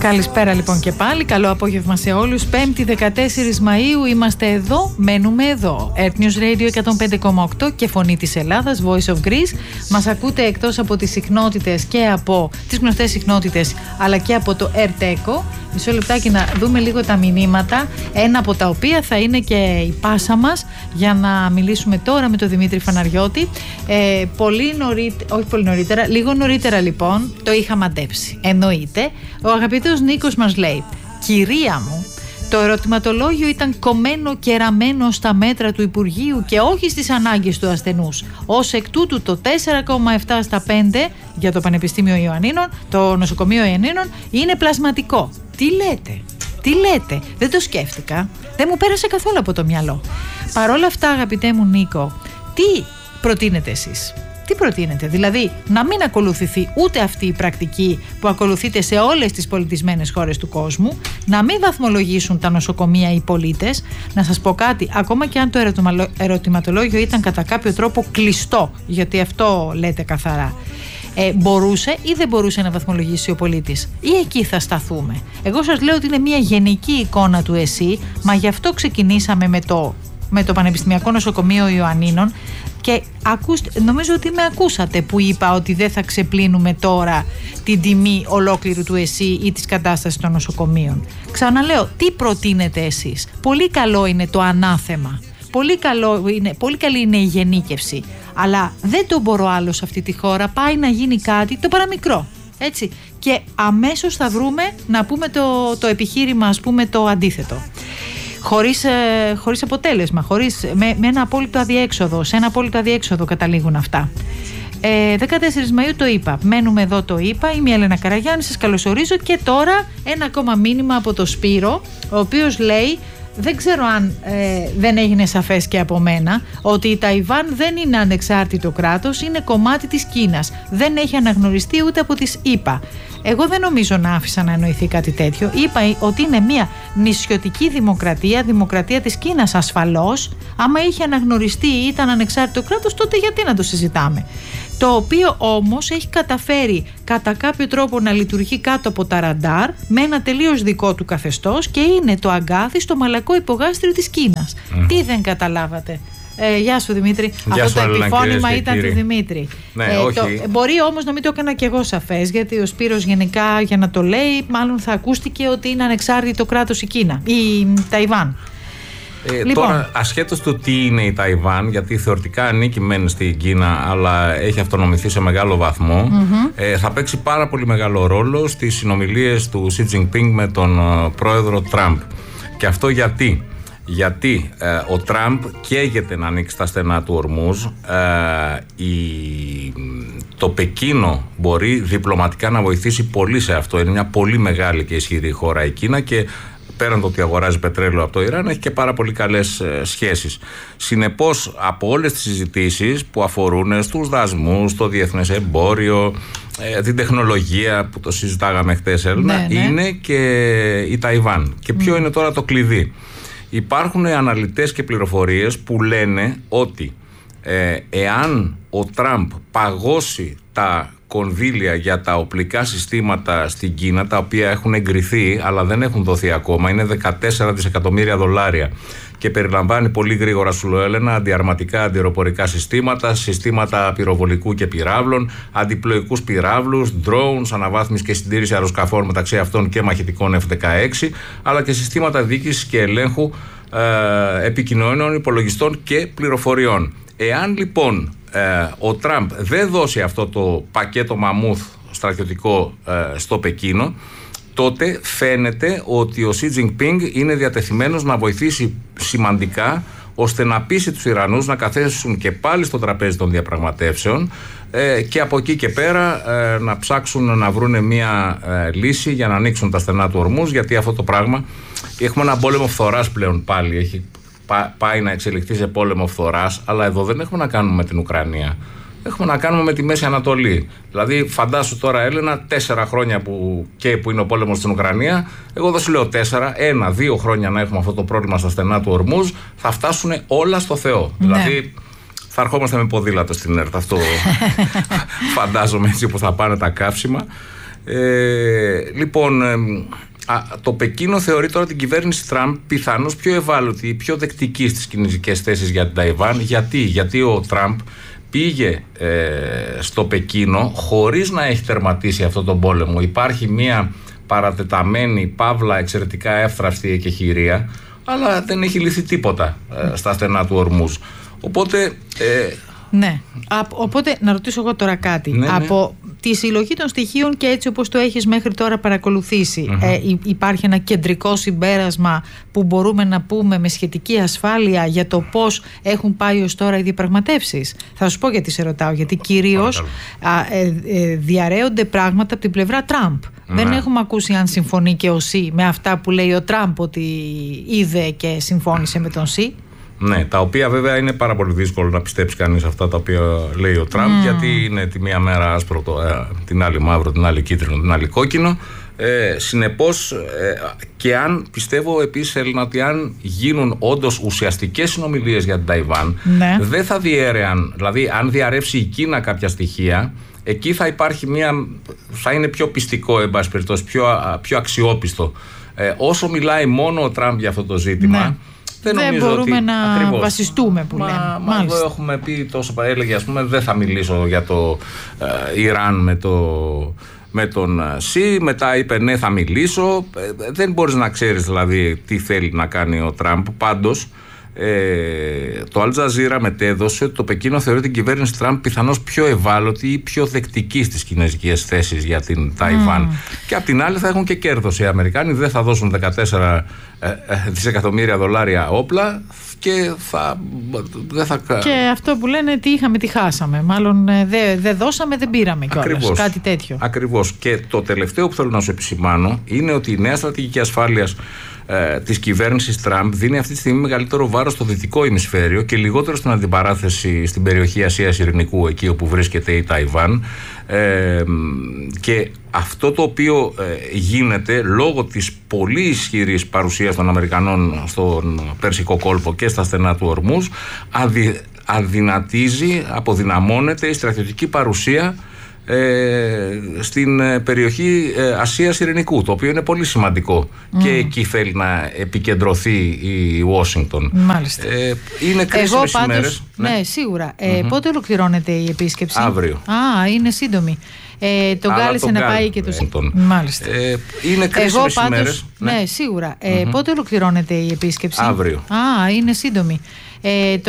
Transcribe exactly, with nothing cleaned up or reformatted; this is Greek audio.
Καλησπέρα λοιπόν και πάλι, καλό απόγευμα σε όλους. Πέμπτη δεκατέσσερις Μαΐου είμαστε εδώ, μένουμε εδώ. Earth News Radio εκατόν πέντε κόμμα οκτώ και Φωνή της Ελλάδας, Voice of Greece. Μας ακούτε εκτός από τις συχνότητες και από τις γνωστές συχνότητες, αλλά και από το Earth Echo. Μισό λεπτάκι να δούμε λίγο τα μηνύματα, ένα από τα οποία θα είναι και η πάσα μας για να μιλήσουμε τώρα με τον Δημήτρη Φαναριώτη. Ε, πολύ νωρίτερα, όχι πολύ νωρίτερα, λίγο νωρίτερα λοιπόν το είχα μαντέψει. Εννοείται, ο αγαπητός Νίκος μας λέει: κυρία μου, το ερωτηματολόγιο ήταν κομμένο και ραμμένο στα μέτρα του Υπουργείου και όχι στις ανάγκες του ασθενούς. Ως εκ τούτου το τέσσερα κόμμα επτά στα πέντε για το Πανεπιστήμιο Ιωαννίνων, το νοσοκομείο Ιωαννίνων, είναι πλασματικό. Τι λέτε, τι λέτε, δεν το σκέφτηκα, δεν μου πέρασε καθόλου από το μυαλό. Παρ' όλα αυτά, αγαπητέ μου Νίκο, τι προτείνετε εσείς? Τι προτείνετε, δηλαδή να μην ακολουθηθεί ούτε αυτή η πρακτική που ακολουθείται σε όλες τις πολιτισμένες χώρες του κόσμου, να μην βαθμολογήσουν τα νοσοκομεία οι πολίτες? Να σας πω κάτι, ακόμα και αν το ερωτηματολόγιο ήταν κατά κάποιο τρόπο κλειστό, γιατί αυτό λέτε καθαρά, ε, μπορούσε ή δεν μπορούσε να βαθμολογήσει ο πολίτης? Ή εκεί θα σταθούμε? Εγώ σας λέω ότι είναι μια γενική εικόνα του ΕΣΥ, μα γι' αυτό ξεκινήσαμε με το, με το Πανεπιστημιακό Νοσοκομείο Ιωαννίνων. Και ακούστε, νομίζω ότι με ακούσατε που είπα ότι δεν θα ξεπλύνουμε τώρα την τιμή ολόκληρου του ΕΣΥ ή της κατάστασης των νοσοκομείων. Ξαναλέω, τι προτείνετε εσείς? Πολύ καλό είναι το ανάθεμα, πολύ, καλό είναι, πολύ καλή είναι η γενίκευση, αλλά δεν το μπορώ άλλο σε αυτή τη χώρα, πάει να γίνει κάτι το παραμικρό, έτσι, και αμέσως θα βρούμε να πούμε το, το επιχείρημα, ας πούμε, το αντίθετο. Χωρίς, ε, χωρίς αποτέλεσμα, χωρίς, με, με ένα απόλυτο αδιέξοδο, σε ένα απόλυτο αδιέξοδο καταλήγουν αυτά. Ε, δεκατέσσερις Μαΐου το είπα, μένουμε εδώ το είπα, είμαι η Έλενα Καραγιάννη, σας καλωσορίζω και τώρα ένα ακόμα μήνυμα από το Σπύρο, ο οποίος λέει: δεν ξέρω αν ε, δεν έγινε σαφές και από μένα ότι η Ταϊβάν δεν είναι ανεξάρτητο κράτος, είναι κομμάτι της Κίνας. Δεν έχει αναγνωριστεί ούτε από τις ΗΠΑ. Εγώ δεν νομίζω να άφησα να εννοηθεί κάτι τέτοιο. Είπα ότι είναι μια νησιωτική δημοκρατία, δημοκρατία της Κίνας ασφαλώς. Άμα είχε αναγνωριστεί ή ήταν ανεξάρτητο κράτος, τότε γιατί να το συζητάμε? Το οποίο όμως έχει καταφέρει κατά κάποιο τρόπο να λειτουργεί κάτω από τα ραντάρ με ένα τελείως δικό του καθεστώς και είναι το αγκάθι στο μαλακό υπογάστριο της Κίνας. Mm. Τι δεν καταλάβατε? Ε, γεια σου Δημήτρη. Γεια Αυτό σου, το επιφώνημα ήταν κύριε. του Δημήτρη. Ναι, ε, όχι. Το, μπορεί όμως να μην το έκανα και εγώ σαφές, γιατί ο Σπύρος γενικά για να το λέει μάλλον θα ακούστηκε ότι είναι ανεξάρτητο κράτος η Κίνα, η Ταϊβάν. Ε, λοιπόν. Τώρα, ασχέτως του τι είναι η Ταϊβάν, γιατί θεωρητικά ανήκει μεν στην Κίνα, αλλά έχει αυτονομηθεί σε μεγάλο βαθμό, mm-hmm. ε, θα παίξει πάρα πολύ μεγάλο ρόλο στις συνομιλίες του Σι Τζινπίνγκ με τον uh, πρόεδρο Τραμπ. Και αυτό γιατί? Γιατί ε, ο Τραμπ καίγεται να ανοίξει τα στενά του Ορμούζ. Ε, η, το Πεκίνο μπορεί διπλωματικά να βοηθήσει πολύ σε αυτό. Είναι μια πολύ μεγάλη και ισχυρή χώρα η Κίνα και πέραν το ότι αγοράζει πετρέλαιο από το Ιράν, έχει και πάρα πολύ καλές ε, σχέσεις. Συνεπώς, από όλες τις συζητήσεις που αφορούν στους δασμούς, στο διεθνές εμπόριο, ε, την τεχνολογία που το συζητάγαμε χτες, Έλληνα, ναι, ναι. είναι και η Ταϊβάν. Και ποιο mm. είναι τώρα το κλειδί? Υπάρχουν αναλυτές και πληροφορίες που λένε ότι ε, εάν ο Τραμπ παγώσει τα κονδύλια για τα οπλικά συστήματα στην Κίνα, τα οποία έχουν εγκριθεί αλλά δεν έχουν δοθεί ακόμα, είναι δεκατέσσερα δισεκατομμύρια δολάρια και περιλαμβάνει πολύ γρήγορα, σου λέω Έλενα, αντιαρματικά, αντιεροπορικά συστήματα, συστήματα πυροβολικού και πυράβλων, αντιπλοϊκούς πυράβλους, drones, αναβάθμιση και συντήρηση αεροσκαφών, μεταξύ αυτών και μαχητικών εφ δεκαέξι, αλλά και συστήματα διοίκησης και ελέγχου ε, επικοινωνιών, υπολογιστών και πληροφοριών. Εάν λοιπόν ε, ο Τραμπ δεν δώσει αυτό το πακέτο μαμούθ στρατιωτικό ε, στο Πεκίνο, τότε φαίνεται ότι ο Σι Τζινπίνγκ είναι διατεθειμένος να βοηθήσει σημαντικά ώστε να πείσει τους Ιρανούς να καθέσουν και πάλι στο τραπέζι των διαπραγματεύσεων ε, και από εκεί και πέρα ε, να ψάξουν να βρουν μια ε, λύση για να ανοίξουν τα στενά του Ορμούζ, γιατί αυτό το πράγμα έχουμε ένα πόλεμο φθοράς πλέον πάλι, έχει πά, πάει να εξελιχθεί σε πόλεμο φθοράς, αλλά εδώ δεν έχουμε να κάνουμε με την Ουκρανία. Έχουμε να κάνουμε με τη Μέση Ανατολή. Δηλαδή, φαντάσου τώρα, Έλενα, τέσσερα χρόνια που, και που είναι ο πόλεμος στην Ουκρανία, εγώ δεν σου λέω τέσσερα, ένα, δύο χρόνια να έχουμε αυτό το πρόβλημα στα στενά του Ορμούζ, θα φτάσουν όλα στο Θεό. Ναι. Δηλαδή, θα ερχόμαστε με ποδήλατο στην ΕΡΤ. Αυτό φαντάζομαι έτσι όπως θα πάνε τα καύσιμα. Ε, λοιπόν, ε, α, το Πεκίνο θεωρεί τώρα την κυβέρνηση Τραμπ πιθανώς πιο ευάλωτη, πιο δεκτική στις κινέζικες θέσεις για την Ταϊβάν. Γιατί, Γιατί ο Τραμπ πήγε ε, στο Πεκίνο χωρίς να έχει τερματίσει αυτό τον πόλεμο. Υπάρχει μια παρατεταμένη, παύλα, εξαιρετικά εύθραυστη εκεχηρία, αλλά δεν έχει λυθεί τίποτα ε, στα στενά του Ορμούζ. Οπότε... Ε, ναι. Α, οπότε να ρωτήσω εγώ τώρα κάτι. Ναι, από ναι. τη συλλογή των στοιχείων και έτσι όπως το έχεις μέχρι τώρα παρακολουθήσει, mm-hmm. ε, υπάρχει ένα κεντρικό συμπέρασμα που μπορούμε να πούμε με σχετική ασφάλεια για το πώς έχουν πάει ως τώρα οι διαπραγματεύσεις? Θα σου πω γιατί σε ρωτάω. Γιατί κυρίως α, ε, ε, διαρρέονται πράγματα από την πλευρά Τραμπ. Ναι. Δεν έχουμε ακούσει αν συμφωνεί και ο Σι με αυτά που λέει ο Τραμπ ότι είδε και συμφώνησε με τον Σι. Ναι, τα οποία βέβαια είναι πάρα πολύ δύσκολο να πιστέψει κανείς αυτά τα οποία λέει ο Τραμπ, mm. γιατί είναι τη μία μέρα άσπρο, το, ε, την άλλη μαύρο, την άλλη κίτρινο, την άλλη κόκκινο. Ε, συνεπώς, ε, και αν πιστεύω επίσης, Έλληνα, ότι αν γίνουν όντως ουσιαστικές συνομιλίες για την Ταϊβάν, ναι. δεν θα διέρεαν, δηλαδή αν διαρρεύσει η Κίνα κάποια στοιχεία, εκεί θα υπάρχει μια, θα είναι πιο πιστικό, εν πάση περιπτώσει, πιο, πιο αξιόπιστο. Ε, όσο μιλάει μόνο ο Τραμπ για αυτό το ζήτημα, ναι. Δεν, δεν μπορούμε ότι, να ακριβώς, βασιστούμε που μα, λέμε. Μα εδώ έχουμε πει τόσο, έλεγε, ας πούμε, δεν θα μιλήσω για το ε, Ιράν με, το, με τον Σι, μετά είπε ναι θα μιλήσω. Ε, δεν μπορείς να ξέρεις δηλαδή τι θέλει να κάνει ο Τραμπ. Πάντως ε, το Al Jazeera μετέδωσε ότι το Πεκίνο θεωρεί την κυβέρνηση Τραμπ πιθανώς πιο ευάλωτη ή πιο δεκτική στις κινέζικες θέσεις για την Ταϊβάν. Mm. Και απ' την άλλη θα έχουν και κέρδος οι Αμερικάνοι, δεν θα δώσουν δεκατέσσερα δισεκατομμύρια δολάρια όπλα και θα, δεν θα... Και αυτό που λένε τι είχαμε, τι χάσαμε. Μάλλον δεν δε δώσαμε, δεν πήραμε κιόλας. Κάτι τέτοιο. Ακριβώς. Και το τελευταίο που θέλω να σου επισημάνω είναι ότι η νέα στρατηγική ασφάλειας ε, της κυβέρνησης Τραμπ δίνει αυτή τη στιγμή μεγαλύτερο βάρος στο δυτικό ημισφαίριο και λιγότερο στην αντιπαράθεση στην περιοχή Ασίας Ειρηνικού, εκεί όπου βρίσκεται η Ταϊβάν. Ε, και αυτό το οποίο ε, γίνεται λόγω της πολύ ισχυρής παρουσίας των Αμερικανών στον Περσικό κόλπο και στα στενά του Ορμούζ αδυ, αδυνατίζει, αποδυναμώνεται η στρατιωτική παρουσία ε, στην περιοχή ε, Ασίας Ειρηνικού, το οποίο είναι πολύ σημαντικό mm. και εκεί θέλει να επικεντρωθεί η Ουάσιγκτον. Μάλιστα. Ε, είναι κρίσιμες ημέρες. Ναι, ναι, σίγουρα. Ε, mm-hmm. Πότε ολοκληρώνεται η επίσκεψη? Αύριο. Α, είναι σύντομη. Ε, τον Αλλά κάλεσε τον να κάλε, πάει και το τον... Μάλιστα. Ε, είναι κρίσιμες ημέρες. Ναι, ναι, σίγουρα. Ε, mm-hmm. Πότε ολοκληρώνεται η επίσκεψη? Αύριο. Α, είναι σύντομη. Ε,